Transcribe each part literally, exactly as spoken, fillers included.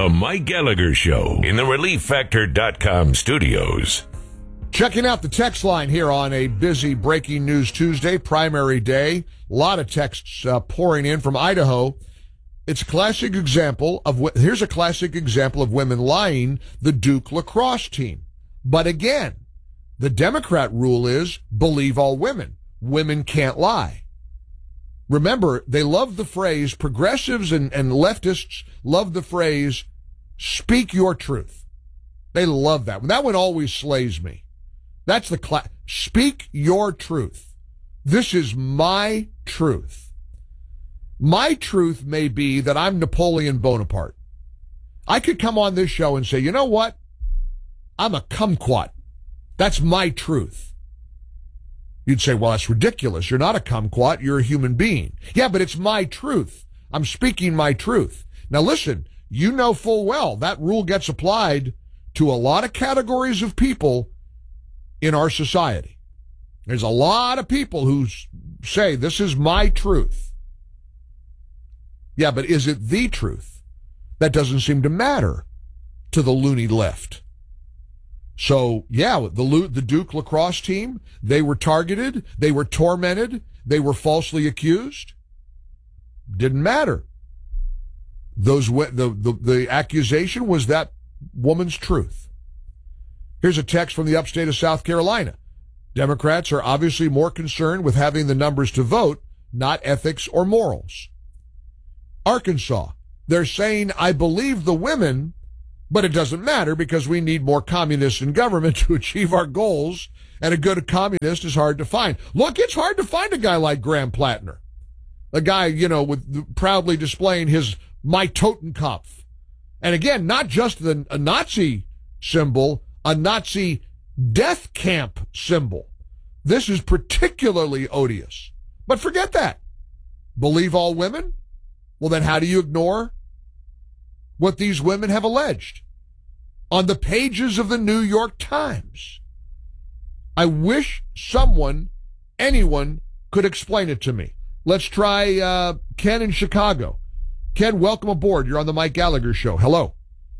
The Mike Gallagher Show in the relief factor dot com studios. Checking out the text line here on a busy Breaking News Tuesday, primary day. A lot of texts uh, pouring in from Idaho. It's a classic example of, here's a classic example of women lying, the Duke lacrosse team. But again, the Democrat rule is believe all women. Women can't lie. Remember, they love the phrase, progressives and, and leftists love the phrase, speak your truth. They love that. That one always slays me. That's the class. Speak your truth. This is my truth. My truth may be that I'm Napoleon Bonaparte. I could come on this show and say, you know what? I'm a kumquat. That's my truth. You'd say, well, that's ridiculous. You're not a kumquat. You're a human being. Yeah, but it's my truth. I'm speaking my truth. Now listen, you know full well that rule gets applied to a lot of categories of people in our society. There's a lot of people who say, this is my truth. Yeah, but is it the truth? That doesn't seem to matter to the loony left. So, yeah, the, the Duke lacrosse team, they were targeted, they were tormented, they were falsely accused. Didn't matter. Those the, the, the accusation was that woman's truth. Here's a text from the upstate of South Carolina. Democrats are obviously more concerned with having the numbers to vote, not ethics or morals. Arkansas, they're saying, I believe the women, but it doesn't matter because we need more communists in government to achieve our goals, and a good communist is hard to find. Look, it's hard to find a guy like Graham Plattner. A guy, you know, with proudly displaying his My Totenkopf. And again, not just the a Nazi symbol, a Nazi death camp symbol. This is particularly odious. But forget that. Believe all women? Well, then how do you ignore what these women have alleged on the pages of the New York Times? I wish someone, anyone, could explain it to me. Let's try uh, Ken in Chicago. Ken, welcome aboard. You're on the Mike Gallagher Show. Hello.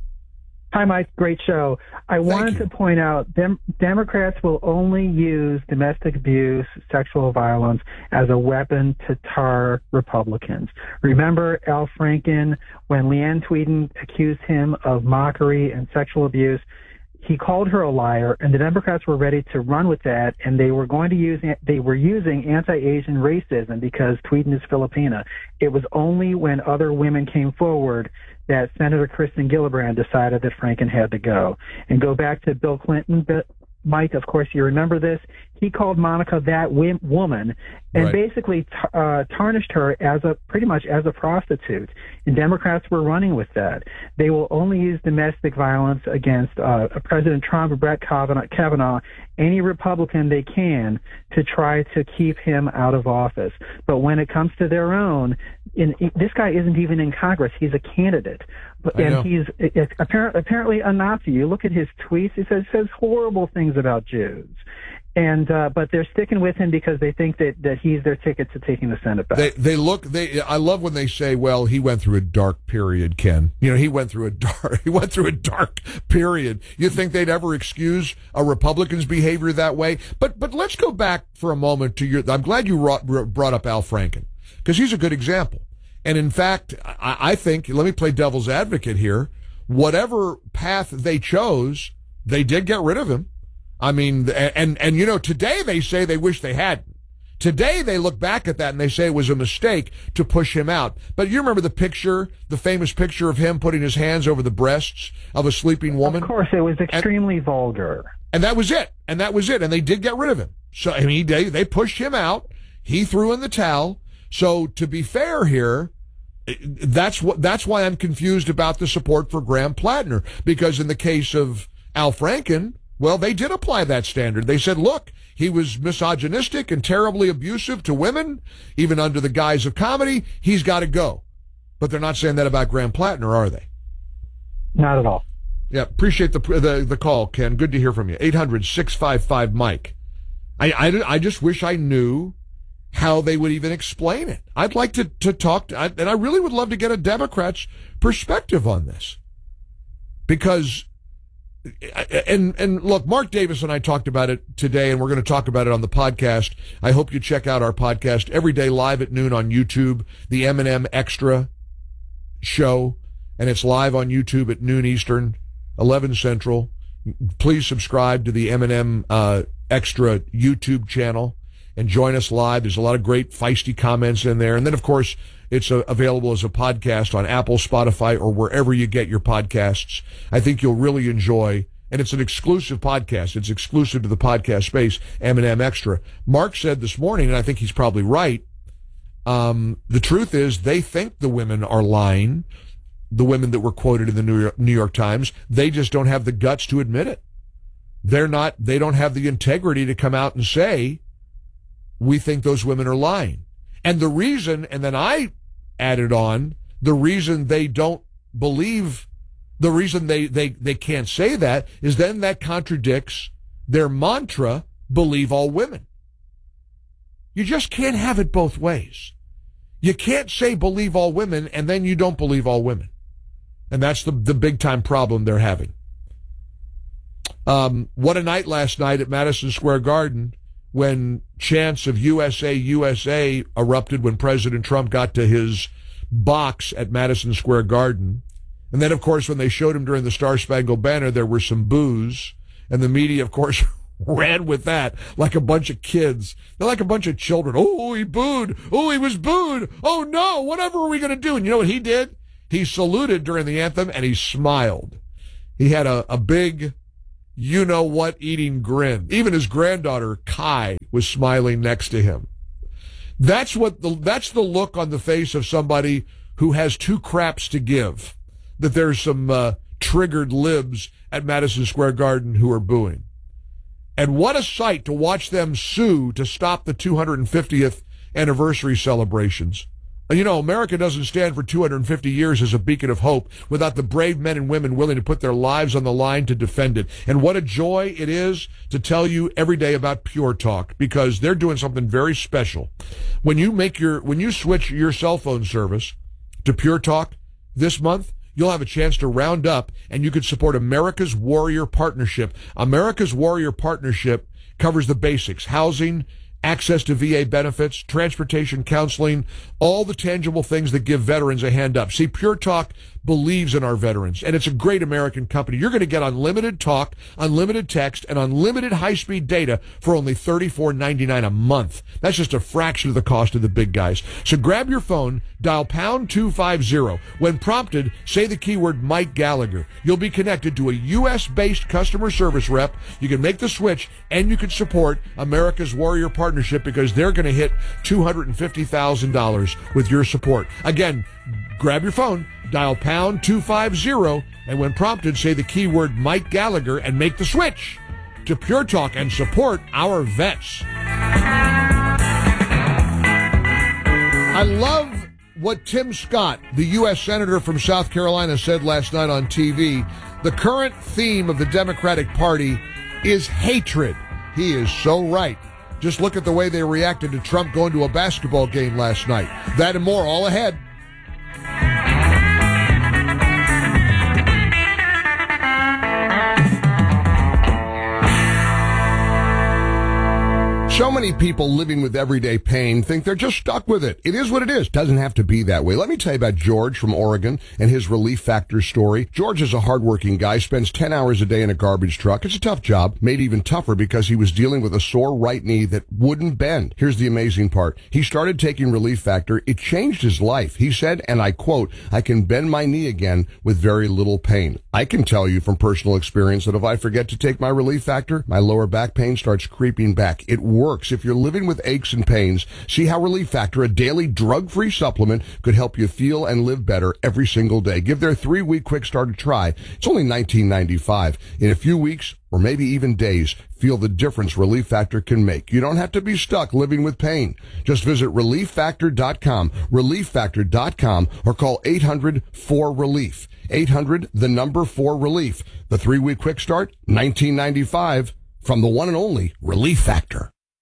Hi, Mike. Great show. I Thank wanted you. to point out dem- Democrats will only use domestic abuse, sexual violence as a weapon to tar Republicans. Remember Al Franken, when Leanne Tweeden accused him of mockery and sexual abuse, he called her a liar, and the Democrats were ready to run with that, and they were going to use, they were using anti-Asian racism because Tweeden is Filipina. It was only when other women came forward that Senator Kristen Gillibrand decided that Franken had to go. And go back to Bill Clinton, Mike, of course you remember this. He called Monica that woman and right. basically t- uh, tarnished her as a pretty much as a prostitute. And Democrats were running with that. They will only use domestic violence against uh, President Trump, Brett Kavanaugh, Kavanaugh, any Republican they can to try to keep him out of office. But when it comes to their own, in, this guy isn't even in Congress. He's a candidate. But, and he's it, apparently, apparently a Nazi. You look at his tweets, he says, says horrible things about Jews. And uh, but they're sticking with him because they think that, that he's their ticket to taking the Senate back. They they look they I love when they say, well, he went through a dark period, Ken. You know, he went through a dark he went through a dark period. You think they'd ever excuse a Republican's behavior that way? But but let's go back for a moment to your I'm glad you brought, brought up Al Franken, because he's a good example. And in fact, I, I think, let me play devil's advocate here, whatever path they chose, they did get rid of him. I mean, and, and, and, you know, today they say they wish they hadn't. Today they look back at that and they say it was a mistake to push him out. But you remember the picture, the famous picture of him putting his hands over the breasts of a sleeping woman? Of course, it was extremely and, vulgar. And that was it. And that was it. And they did get rid of him. So, I mean, they, they pushed him out. He threw in the towel. So to be fair here, that's what, that's why I'm confused about the support for Graham Plattner. Because in the case of Al Franken, well, they did apply that standard. They said, look, he was misogynistic and terribly abusive to women, even under the guise of comedy. He's got to go. But they're not saying that about Graham Plattner, are they? Not at all. Yeah, appreciate the the, the call, Ken. Good to hear from you. eight hundred, six five five, Mike. I, I, I just wish I knew how they would even explain it. I'd like to, to talk, to, and I really would love to get a Democrat's perspective on this. Because, and and look, Mark Davis and I talked about it today, and we're going to talk about it on the podcast. I hope you check out our podcast every day live at noon on YouTube, the M and M Extra show, and it's live on YouTube at noon Eastern, eleven Central. Please subscribe to the M and M uh, Extra YouTube channel and join us live. There's a lot of great feisty comments in there. And then, of course, it's uh, available as a podcast on Apple, Spotify, or wherever you get your podcasts. I think you'll really enjoy, and it's an exclusive podcast. It's exclusive to the podcast space, M and M Extra. Mark said this morning, and I think he's probably right, um, the truth is they think the women are lying, the women that were quoted in the New York, New York Times. They just don't have the guts to admit it. They're not, they don't have the integrity to come out and say, we think those women are lying. And the reason, and then I added on, the reason they don't believe, the reason they, they, they can't say that is then that contradicts their mantra, believe all women. You just can't have it both ways. You can't say believe all women and then you don't believe all women. And that's the, the big time problem they're having. Um, what a night last night at Madison Square Garden when chants of U S A, U S A erupted when President Trump got to his box at Madison Square Garden. And then, of course, when they showed him during the Star-Spangled Banner, there were some boos. And the media, of course, ran with that like a bunch of kids. They're like a bunch of children. Oh, he booed. Oh, he was booed. Oh, no, whatever are we going to do? And you know what he did? He saluted during the anthem, and he smiled. He had a, a big, you-know-what eating grin. Even his granddaughter, Kai, was smiling next to him. That's what the, that's the look on the face of somebody who has two craps to give, that there's some uh, triggered libs at Madison Square Garden who are booing. And what a sight to watch them sue to stop the two hundred fiftieth anniversary celebrations. You know, America doesn't stand for two hundred fifty years as a beacon of hope without the brave men and women willing to put their lives on the line to defend it. And what a joy it is to tell you every day about Pure Talk, because they're doing something very special. When you make your, when you switch your cell phone service to Pure Talk this month, you'll have a chance to round up and you could support America's Warrior Partnership. America's Warrior Partnership covers the basics: housing, access to V A benefits, transportation, counseling, all the tangible things that give veterans a hand up. See, Pure Talk believes in our veterans, and it's a great American company. You're going to get unlimited talk, unlimited text, and unlimited high-speed data for only thirty-four ninety-nine a month. That's just a fraction of the cost of the big guys. So grab your phone, dial pound two fifty. When prompted, say the keyword Mike Gallagher. You'll be connected to a U S-based customer service rep. You can make the switch, and you can support America's Warrior Partnership because they're going to hit two hundred fifty thousand dollars with your support. Again, grab your phone, dial pound two fifty, and when prompted, say the keyword Mike Gallagher and make the switch to Pure Talk and support our vets. I love what Tim Scott, the U S Senator from South Carolina, said last night on T V. The current theme of the Democratic Party is hatred. He is so right. Just look at the way they reacted to Trump going to a basketball game last night. That and more all ahead. So many people living with everyday pain think they're just stuck with it. It is what it is. Doesn't have to be that way. Let me tell you about George from Oregon and his Relief Factor story. George is a hardworking guy, spends ten hours a day in a garbage truck. It's a tough job, made even tougher because he was dealing with a sore right knee that wouldn't bend. Here's the amazing part. He started taking Relief Factor. It changed his life. He said, and I quote, "I can bend my knee again with very little pain." I can tell you from personal experience that if I forget to take my Relief Factor, my lower back pain starts creeping back. It works. If you're living with aches and pains, see how Relief Factor, a daily drug-free supplement, could help you feel and live better every single day. Give their three-week quick start a try. It's only nineteen ninety-five. In a few weeks, or maybe even days, feel the difference Relief Factor can make. You don't have to be stuck living with pain. Just visit relief factor dot com, relief factor dot com, or call eight hundred four relief. eight hundred, the number four relief. The three-week quick start, nineteen ninety-five, from the one and only Relief Factor.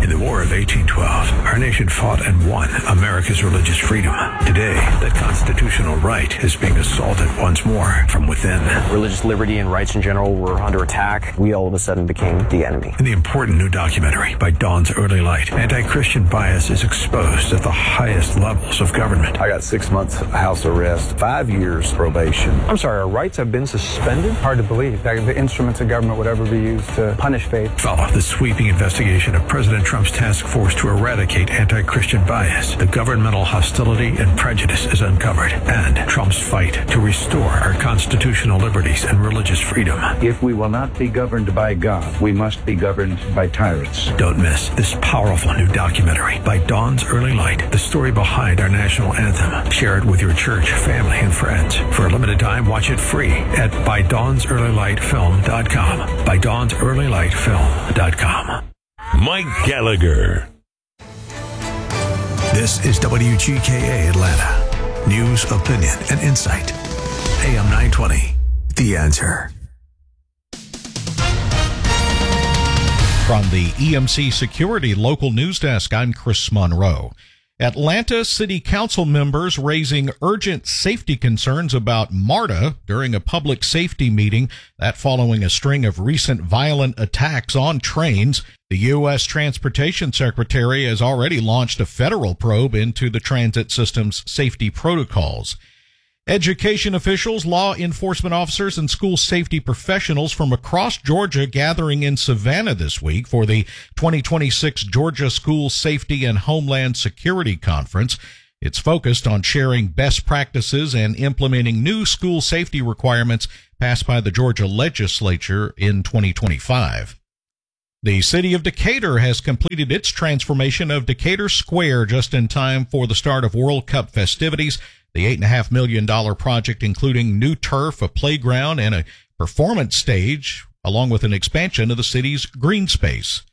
In the War of eighteen twelve, our nation fought and won America's religious freedom. Today, that constitutional right is being assaulted once more from within. Religious liberty and rights in general were under attack. We all of a sudden became the enemy. In the important new documentary by Dawn's Early Light, anti-Christian bias is exposed at the highest levels of government. I got six months house arrest, five years probation. I'm sorry, our rights have been suspended? Hard to believe that the instruments of government would ever be used to punish faith. Follow the sweeping investigation of President Trump's task force to eradicate anti-Christian bias. The governmental hostility and prejudice is uncovered, and Trump's fight to restore our constitutional liberties and religious freedom. If we will not be governed by God, we must be governed by tyrants. Don't miss this powerful new documentary by Dawn's Early Light, the story behind our national anthem. Share it with your church, family, and friends. For a limited time, watch it free at by dawns early light film dot com. by dawns early light film dot com. Mike Gallagher. This is W G K A Atlanta. News, opinion, and insight. A M nine twenty. The Answer. From the E M C Security Local News Desk, I'm Chris Monroe. Atlanta City Council members raising urgent safety concerns about MARTA during a public safety meeting, that following a string of recent violent attacks on trains. The U S Transportation Secretary has already launched a federal probe into the transit system's safety protocols. Education officials, law enforcement officers, and school safety professionals from across Georgia gathering in Savannah this week for the twenty twenty-six Georgia School Safety and Homeland Security Conference. It's focused on sharing best practices and implementing new school safety requirements passed by the Georgia legislature in twenty twenty-five. The city of Decatur has completed its transformation of Decatur Square just in time for the start of World Cup festivities. The eight point five million dollars project, including new turf, a playground, and a performance stage, along with an expansion of the city's green space.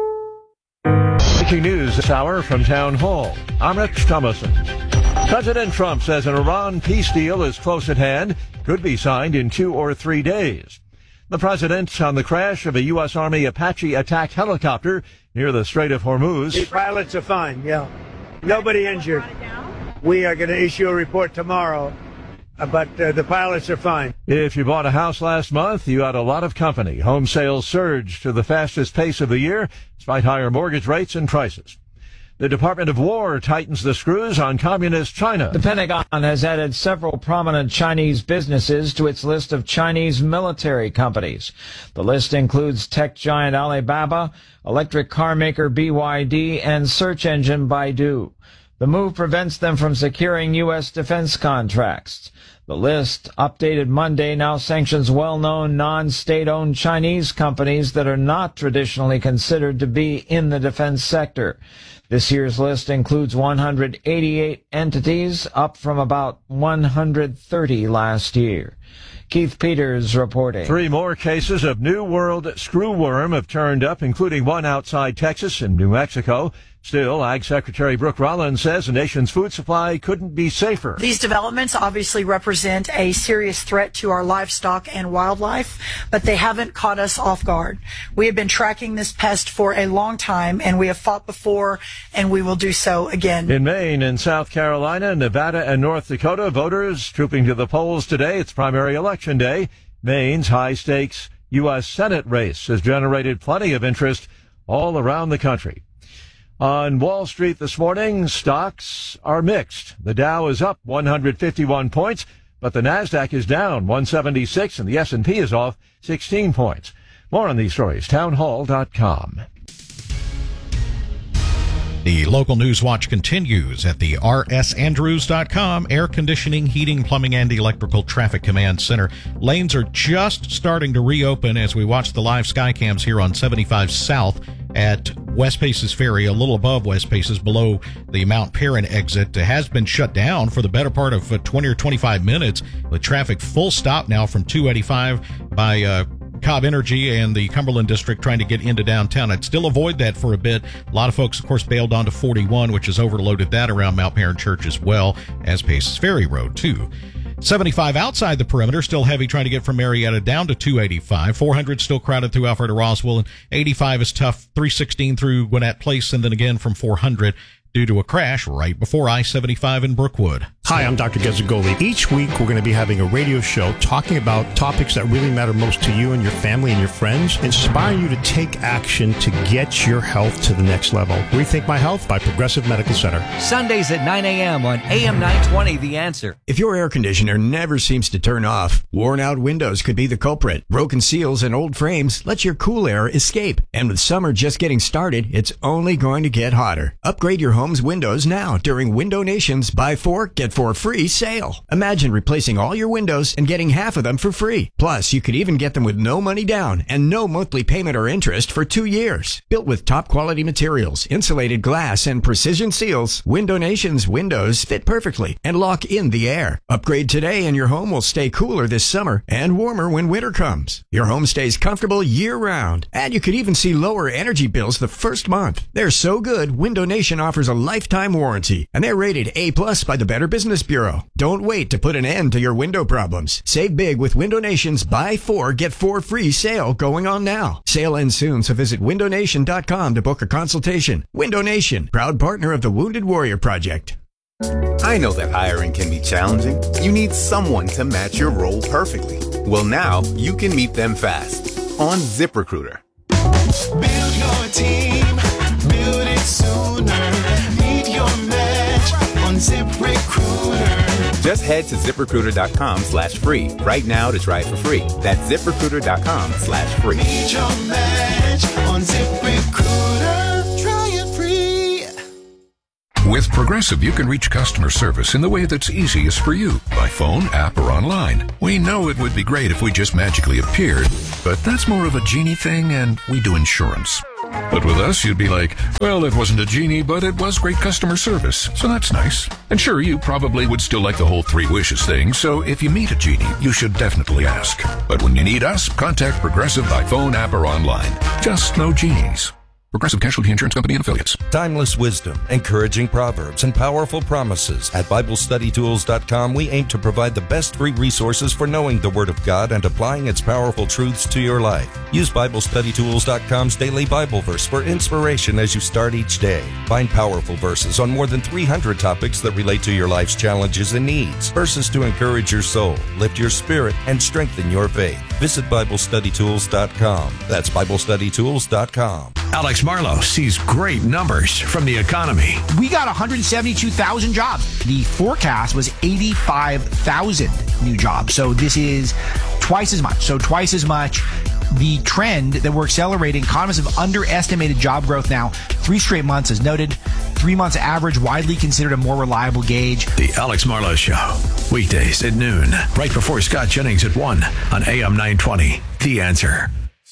Breaking news this hour from Town Hall. I'm Rich Thomason. President Trump says an Iran peace deal is close at hand, could be signed in two or three days. The president on the crash of a U S. Army Apache attacked helicopter near the Strait of Hormuz. The pilots are fine, yeah. Nobody injured. We are going to issue a report tomorrow, but uh, the pilots are fine. If you bought a house last month, you had a lot of company. Home sales surged to the fastest pace of the year, despite higher mortgage rates and prices. The Department of War tightens the screws on communist China. The Pentagon has added several prominent Chinese businesses to its list of Chinese military companies. The list includes tech giant Alibaba, electric car maker B Y D, and search engine Baidu. The move prevents them from securing U S defense contracts. The list, updated Monday, now sanctions well-known non-state-owned Chinese companies that are not traditionally considered to be in the defense sector. This year's list includes one hundred eighty-eight entities, up from about one hundred thirty last year. Keith Peters reporting. Three more cases of New World screwworm have turned up, including one outside Texas and New Mexico. Still, Ag Secretary Brooke Rollins says the nation's food supply couldn't be safer. These developments obviously represent a serious threat to our livestock and wildlife, but they haven't caught us off guard. We have been tracking this pest for a long time, and we have fought before, and we will do so again. In Maine and South Carolina, Nevada, and North Dakota, voters trooping to the polls today. It's primary election day. Maine's high-stakes U S. Senate race has generated plenty of interest all around the country. On Wall Street this morning, stocks are mixed. The Dow is up one hundred fifty-one points, but the Nasdaq is down one seventy-six, and the S and P is off sixteen points. More on these stories, townhall dot com. The local news watch continues at the r s andrews dot com Air Conditioning, Heating, Plumbing, and Electrical Traffic Command Center. Lanes are just starting to reopen as we watch the live sky cams here on seventy-five South at West Paces Ferry, a little above West Paces, below the Mount Perrin exit. It has been shut down for the better part of twenty or twenty-five minutes, with traffic full stop now from two eighty-five by uh Cobb Energy and the Cumberland District trying to get into downtown. I'd still avoid that for a bit. A lot of folks, of course, bailed onto forty-one, which has overloaded that around Mount Perrin Church as well as Paces Ferry Road, too. seventy-five outside the perimeter, still heavy trying to get from Marietta down to two eighty-five. four hundred still crowded through Alfred Roswell, and eighty-five is tough. three sixteen through Gwinnett Place, and then again from four hundred due to a crash right before I seventy-five in Brookwood. Hi, I'm Doctor Gezagoli. Each week, we're going to be having a radio show talking about topics that really matter most to you and your family and your friends, inspiring you to take action to get your health to the next level. Rethink My Health by Progressive Medical Center. Sundays at nine a.m. on A M nine twenty, The Answer. If your air conditioner never seems to turn off, worn out windows could be the culprit. Broken seals and old frames let your cool air escape. And with summer just getting started, it's only going to get hotter. Upgrade your home's windows now during Window Nation's Buy Four, Get Four Free sale. Imagine replacing all your windows and getting half of them for free. Plus, you could even get them with no money down and no monthly payment or interest for two years. Built with top quality materials, insulated glass, and precision seals, Window Nation's windows fit perfectly and lock in the air. Upgrade today and your home will stay cooler this summer and warmer when winter comes. Your home stays comfortable year-round, and you could even see lower energy bills the first month. They're so good, Window Nation offers a lifetime warranty, and they're rated A plus by the Better Business Bureau. Don't wait to put an end to your window problems. Save big with Window Nation's Buy Four, Get Four Free sale going on now. Sale ends soon, so visit window nation dot com to book a consultation. Window Nation, proud partner of the Wounded Warrior Project. I know that hiring can be challenging. You need someone to match your role perfectly. Well, now you can meet them fast on ZipRecruiter. Build your team, build it sooner. Meet your match on ZipRecruiter. Just head to ZipRecruiter.com slash free right now to try it for free. That's ZipRecruiter.com slash free. Meet your match on ZipRecruiter. Try it free. With Progressive, you can reach customer service in the way that's easiest for you, by phone, app, or online. We know it would be great if we just magically appeared, but that's more of a genie thing, and we do insurance. But with us, you'd be like, well, it wasn't a genie, but it was great customer service, so that's nice. And sure, you probably would still like the whole three wishes thing, so if you meet a genie, you should definitely ask. But when you need us, contact Progressive by phone, app, or online. Just no genies. Progressive Casualty Insurance Company and Affiliates. Timeless wisdom, encouraging proverbs, and powerful promises. At Bible Study Tools dot com, we aim to provide the best free resources for knowing the Word of God and applying its powerful truths to your life. Use Bible Study Tools dot com's daily Bible verse for inspiration as you start each day. Find powerful verses on more than three hundred topics that relate to your life's challenges and needs. Verses to encourage your soul, lift your spirit, and strengthen your faith. Visit Bible Study Tools dot com. That's Bible Study Tools dot com. Alex Marlowe sees great numbers from the economy. We got one hundred seventy-two thousand jobs. The forecast was eighty-five thousand new jobs. So this is twice as much. So twice as much. The trend that we're accelerating, economists have underestimated job growth now three straight months, as noted. Three months average, widely considered a more reliable gauge. The Alex Marlowe Show, weekdays at noon, right before Scott Jennings at one on A M nine twenty. The Answer.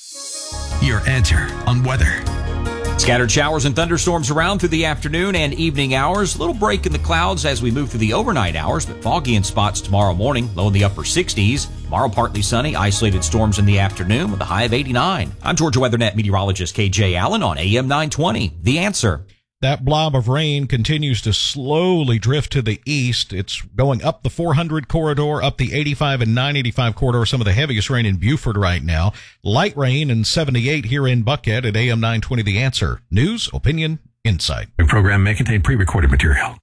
Your answer on weather. Scattered showers and thunderstorms around through the afternoon and evening hours. Little break in the clouds as we move through the overnight hours, but foggy in spots tomorrow morning, low in the upper sixties. Tomorrow, partly sunny, isolated storms in the afternoon with a high of eighty-nine. I'm Georgia WeatherNet meteorologist K J Allen on A M nine twenty. The Answer. That blob of rain continues to slowly drift to the east. It's going up the four hundred corridor, up the eighty-five and nine eighty-five corridor, some of the heaviest rain in Buford right now. Light rain and seventy-eight here in Buckhead at A M nine twenty. The Answer. News, opinion, insight. The program may contain pre-recorded material.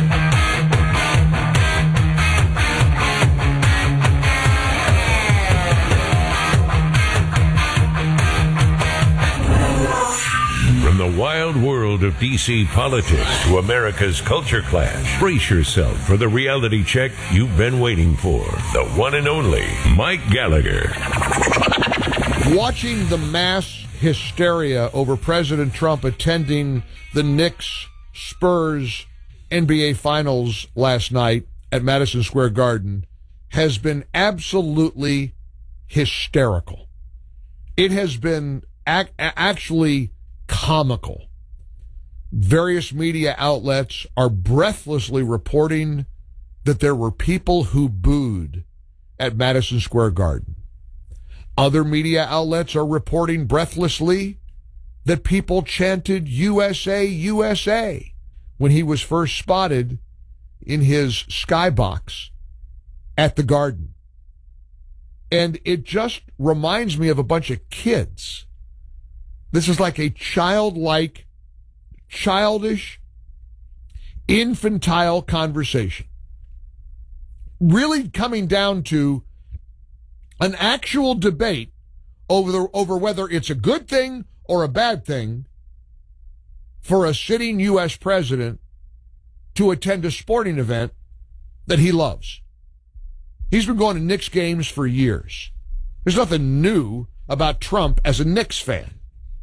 From the wild world of D C politics to America's culture clash, brace yourself for the reality check you've been waiting for. The one and only Mike Gallagher. Watching the mass hysteria over President Trump attending the Knicks Spurs N B A Finals last night at Madison Square Garden has been absolutely hysterical. It has been ac- actually comical. Various media outlets are breathlessly reporting that there were people who booed at Madison Square Garden. Other media outlets are reporting breathlessly that people chanted U S A, U S A when he was first spotted in his skybox at the Garden. And it just reminds me of a bunch of kids. This is like a childlike, childish, infantile conversation. Really coming down to an actual debate over the, over whether it's a good thing or a bad thing for a sitting U S president to attend a sporting event that he loves. He's been going to Knicks games for years. There's nothing new about Trump as a Knicks fan.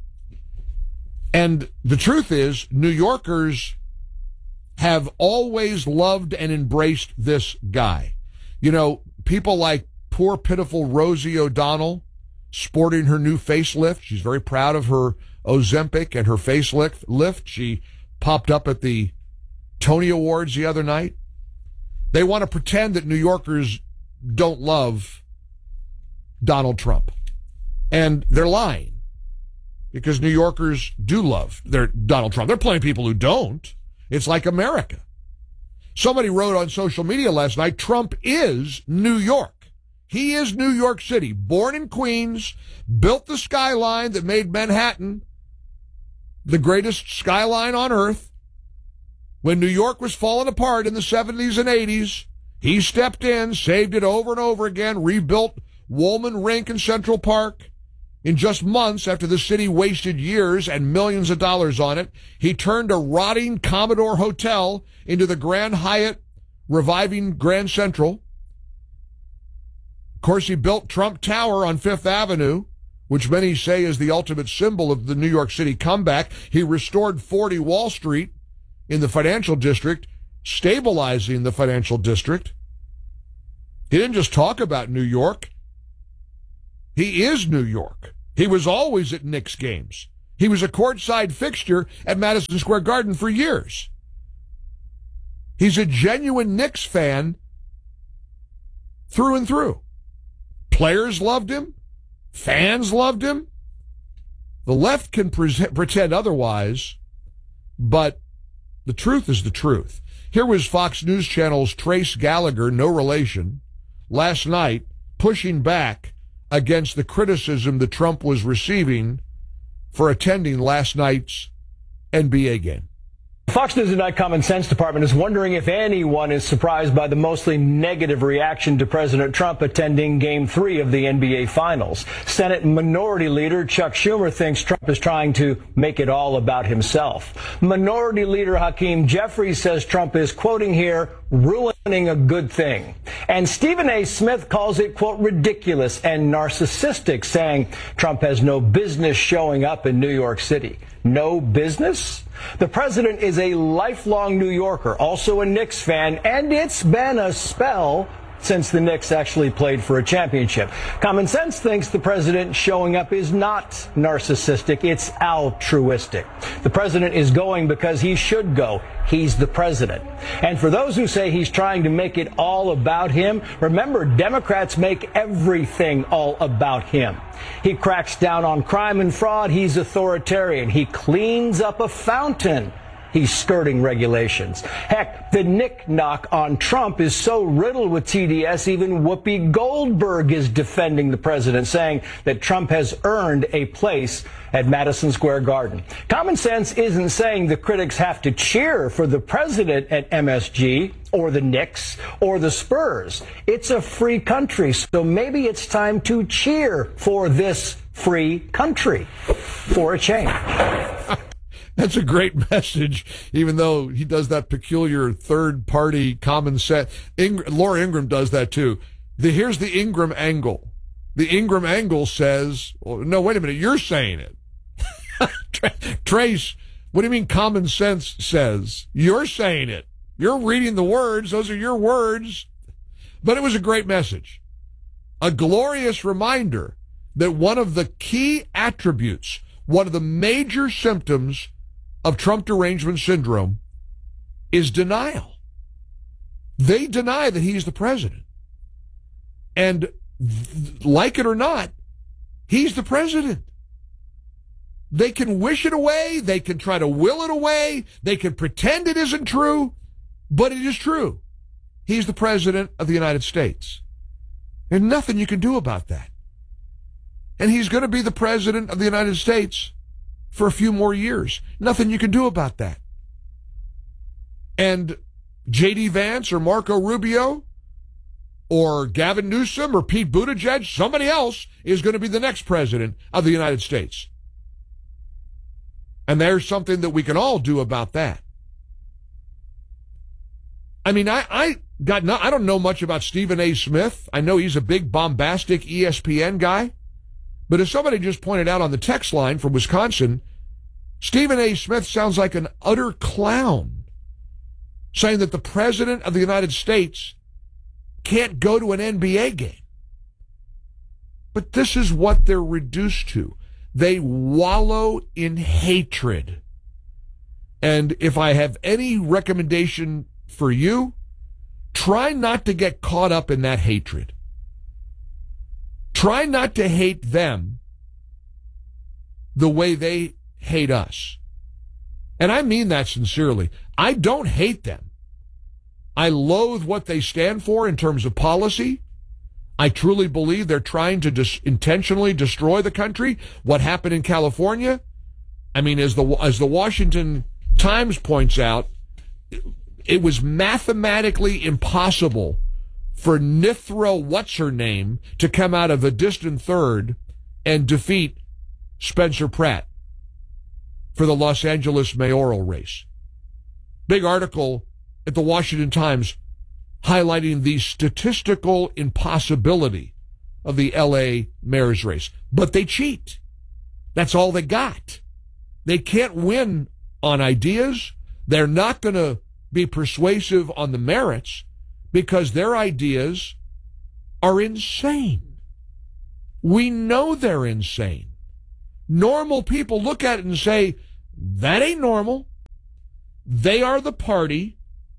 And the truth is, New Yorkers have always loved and embraced this guy. You know, people like poor, pitiful Rosie O'Donnell sporting her new facelift. She's very proud of her Ozempic and her facelift. Lift. She popped up at the Tony Awards the other night. They want to pretend that New Yorkers don't love Donald Trump. And they're lying, because New Yorkers do love their Donald Trump. There are plenty of people who don't. It's like America. Somebody wrote on social media last night, Trump is New York. He is New York City, born in Queens, built the skyline that made Manhattan the greatest skyline on earth. When New York was falling apart in the seventies and eighties, he stepped in, saved it over and over again, rebuilt Woolman Rink in Central Park. In just months after the city wasted years and millions of dollars on it, he turned a rotting Commodore Hotel into the Grand Hyatt, reviving Grand Central. Of course, he built Trump Tower on Fifth Avenue, which many say is the ultimate symbol of the New York City comeback. He restored forty Wall Street in the financial district, stabilizing the financial district. He didn't just talk about New York. He is New York. He was always at Knicks games. He was a courtside fixture at Madison Square Garden for years. He's a genuine Knicks fan through and through. Players loved him. Fans loved him. The left can pre- pretend otherwise, but the truth is the truth. Here was Fox News Channel's Trace Gallagher, no relation, last night pushing back against the criticism that Trump was receiving for attending last night's N B A game. Fox News Tonight Common Sense Department is wondering if anyone is surprised by the mostly negative reaction to President Trump attending Game three of the N B A Finals. Senate Minority Leader Chuck Schumer thinks Trump is trying to make it all about himself. Minority Leader Hakeem Jeffries says Trump is, quoting here, ruining a good thing. And Stephen A. Smith calls it, quote, ridiculous and narcissistic, saying Trump has no business showing up in New York City. No business? The president is a lifelong New Yorker, also a Knicks fan, and it's been a spell since the Knicks actually played for a championship. Common Sense thinks the president showing up is not narcissistic, it's altruistic. The president is going because he should go. He's the president. And for those who say he's trying to make it all about him, remember, Democrats make everything all about him. He cracks down on crime and fraud. He's authoritarian. He cleans up a fountain. He's skirting regulations. Heck, the knick-knock on Trump is so riddled with T D S, even Whoopi Goldberg is defending the president, saying that Trump has earned a place at Madison Square Garden. Common Sense isn't saying the critics have to cheer for the president at M S G or the Knicks or the Spurs. It's a free country, so maybe it's time to cheer for this free country for a change. That's a great message, even though he does that peculiar third-party common sense. Ing- Laura Ingraham does that, too. The, here's the Ingraham angle. The Ingraham angle says, well, no, wait a minute, you're saying it. Trace, what do you mean common sense says? You're saying it. You're reading the words. Those are your words. But it was a great message. A glorious reminder that one of the key attributes, one of the major symptoms of Trump derangement syndrome is denial. They deny that he's the president. And th- like it or not, he's the president. They can wish it away. They can try to will it away. They can pretend it isn't true, but it is true. he's the president of the United States. There's nothing you can do about that. And he's going to be the president of the United States for a few more years. Nothing you can do about that. And J D Vance or Marco Rubio or Gavin Newsom or Pete Buttigieg, somebody else is going to be the next president of the United States. And there's something that we can all do about that. I mean, I, I got no, I don't know much about Stephen A. Smith. I know he's a big bombastic E S P N guy. But as somebody just pointed out on the text line from Wisconsin, Stephen A. Smith sounds like an utter clown, saying that the president of the United States can't go to an N B A game. But this is what they're reduced to. They wallow in hatred. And if I have any recommendation for you, try not to get caught up in that hatred. Try not to hate them the way they hate us. And I mean that sincerely. I don't hate them. I loathe what they stand for in terms of policy. I truly believe they're trying to dis- intentionally destroy the country. What happened in California, I mean, as the as the Washington Times points out, it was mathematically impossible for Nithra What's-Her-Name to come out of a distant third and defeat Spencer Pratt for the Los Angeles mayoral race. Big article at the Washington Times highlighting the statistical impossibility of the L A mayor's race. But they cheat. That's all they got. They can't win on ideas. They're not going to be persuasive on the merits because their ideas are insane. We know they're insane. Normal people look at it and say, that ain't normal. They are the party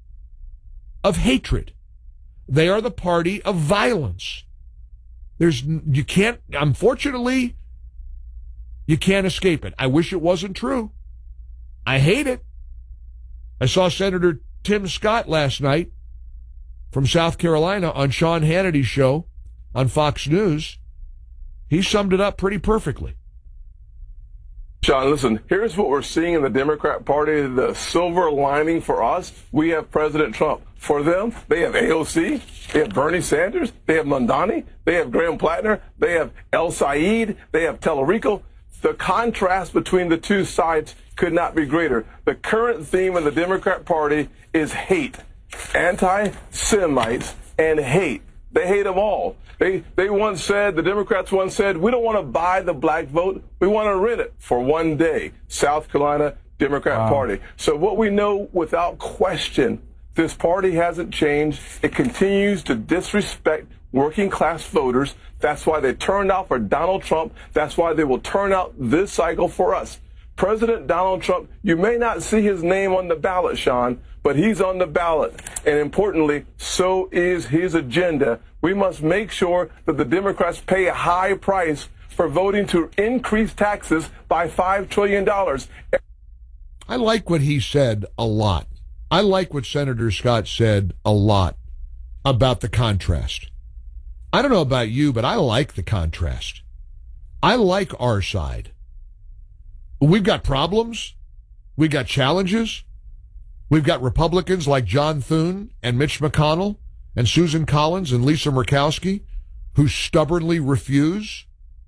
of hatred. They are the party of violence. There's, you can't, unfortunately, you can't escape it. I wish it wasn't true. I hate it. I saw Senator Tim Scott last night from South Carolina on Sean Hannity's show on Fox News. He summed it up pretty perfectly. Sean, listen, here's what we're seeing in the Democrat Party. The silver lining for us, we have President Trump. For them, they have A O C, they have Bernie Sanders, they have Mondani, they have Graham Plattner, they have El Said, they have Tellerico. The contrast between the two sides could not be greater. The current theme in the Democrat Party is hate, anti-Semites, and hate. They hate them all. They they once said, the Democrats once said, we don't want to buy the black vote. We want to rent it for one day. South Carolina Democrat wow. Party. So what we know without question, this party hasn't changed. It continues to disrespect working class voters. That's why they turned out for Donald Trump. That's why they will turn out this cycle for us. President Donald Trump, you may not see his name on the ballot, Sean, but he's on the ballot. And importantly, so is his agenda. We must make sure that the Democrats pay a high price for voting to increase taxes by five trillion dollars. I like what he said a lot. I like what Senator Scott said a lot about the contrast. I don't know about you, but I like the contrast. I like our side. We've got problems. We've got challenges. We've got Republicans like John Thune and Mitch McConnell and Susan Collins and Lisa Murkowski who stubbornly refuse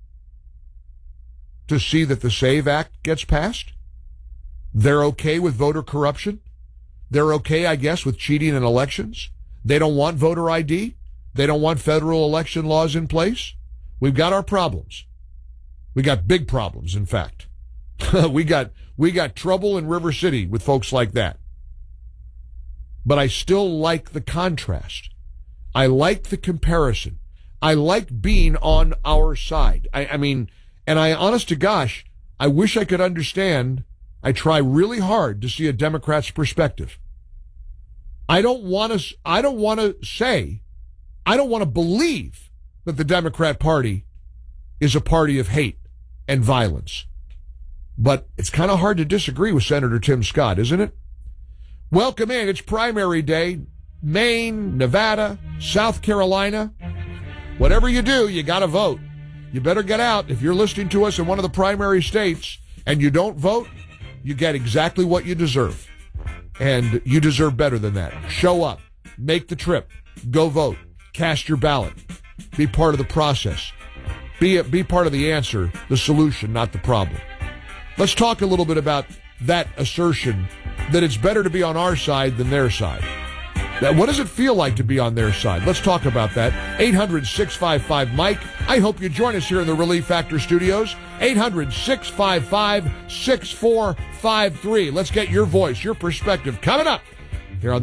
to see that the SAVE Act gets passed. They're okay with voter corruption. They're okay, I guess, with cheating in elections. They don't want voter I D. They don't want federal election laws in place. We've got our problems. We got big problems, in fact. we got we got trouble in River City with folks like that. But I still like the contrast. I like the comparison. I like being on our side. I, I mean, and I, honest to gosh, I wish I could understand. I try really hard to see a Democrat's perspective. I don't want to, I don't want to say, I don't want to believe that the Democrat Party is a party of hate and violence. But it's kind of hard to disagree with Senator Tim Scott, isn't it? Welcome in. It's primary day. Maine, Nevada, South Carolina. Whatever you do, you got to vote. You better get out. If you're listening to us in one of the primary states and you don't vote, you get exactly what you deserve. And you deserve better than that. Show up. Make the trip. Go vote. Cast your ballot. Be part of the process. Be, a, be part of the answer, the solution, not the problem. Let's talk a little bit about that assertion that it's better to be on our side than their side. That, what does it feel like to be on their side? Let's talk about that. eight hundred, six five five, Mike. I hope you join us here in the Relief Factor studios. eight hundred, six five five, six four five three. Let's get your voice, your perspective coming up